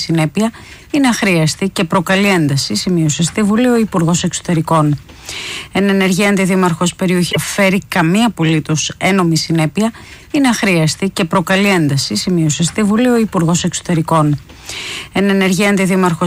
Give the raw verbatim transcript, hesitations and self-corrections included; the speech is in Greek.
συνέπεια είναι αχρίαστη και προκαλεί ένταση, σημείωσε στη Βουλή ο Υπουργός Εξωτερικών. Εν ενεργεία αντιδήμαρχος περιοχή φέρει καμία απολύτως ένομη συνέπεια είναι αχρίαστη και προκαλεί ένταση, σημείωσε στη Βουλή ο Υπουργός Εξωτερικών. Εν ενεργεία αντιδήμαρχος